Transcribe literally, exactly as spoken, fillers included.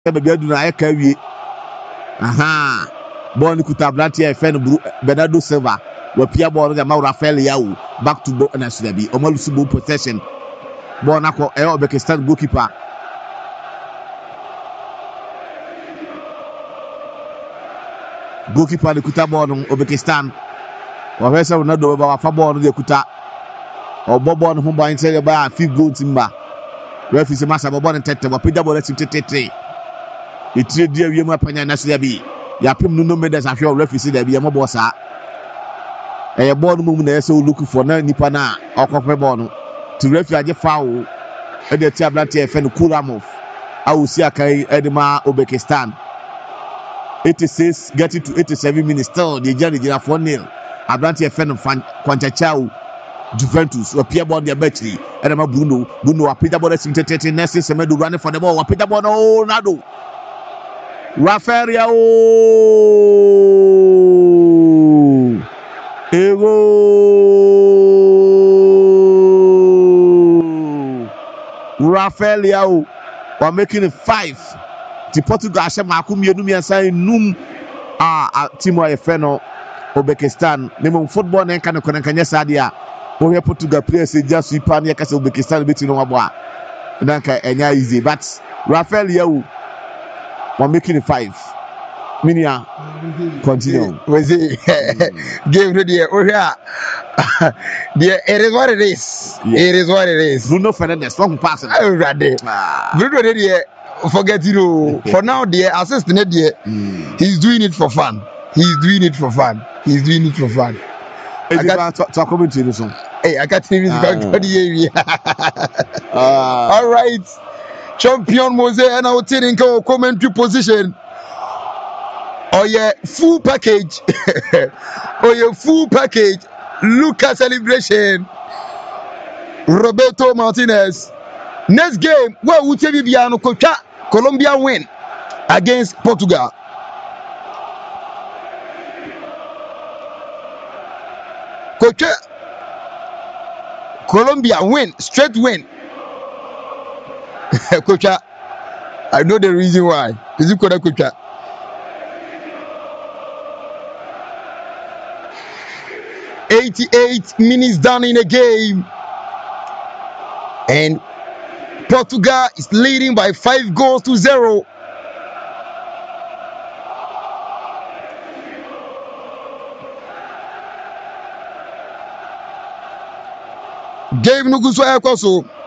Baby do na eka wie. Aha. Ball ni kuta Abrante e fe no Bernardo Silva. We pia ball no ma Rafael Yawu back to ball na Sudabi. Omalusu ball possession. Ball na ko e Uzbekistan goalkeeper. Goalkeeper ni kuta ball no Uzbekistan. Wa fesa Ronaldo ba wa fa ball no de kuta. Obo ball no ho ban say ba field goal timba. Referee say masa ball no tete wa pija ball team tete. Itire dia wie mu apanya na Sudabi. Ya pim no no medes ahwe referee say da bi e mo ball sa. Eh ball no mu na say look for na nipa na okokwe ball no. To referee age foul. E de ti Abrante e fe no Kuramov. Awusi akai edema Uzbekistan. eighty-six getting to eighty-seven minutes still the journey is four nil. Abrante e fe no Kwanchachao Juventus or Pierre Bond Diabetri edema Bruno Bruno apita ball sim tete next Semedo running for the ball apita ball no Nado Rafael Yawu Ego Rafael Yawu we're making it five. The Portugal ashe maku mienu miensa num a timo e fe no Uzbekistan nemo football na nka ne konankanya sadia wo he Portugal players just sweep an ya kasa Uzbekistan beti no wabo a nanka enya easy but Rafael Yawu we're making it five. Minia continue. We see game ready oh here. It is what it is. It is what it is. Bruno Fernandes long pass. Oh ready. Bruno ready. Forget you know. For now, the assistant there, he's doing it for fun. He's doing it for fun. He's doing it for fun. I got to comment to you. Hey, I got to uh, all right. Champion Mose and our taking commentary position. Oh yeah, full package. Oh yeah, full package. Lucas celebration. Roberto Martinez. Next game, where would you be an Okocha? Colombia win against Portugal. Coach, Colombia win, straight win. Coach, I know the reason why. Is it correct, Coach? eighty-eight minutes done in a game, and Portugal is leading by five goals to zero. Game Nuguso Ekoso.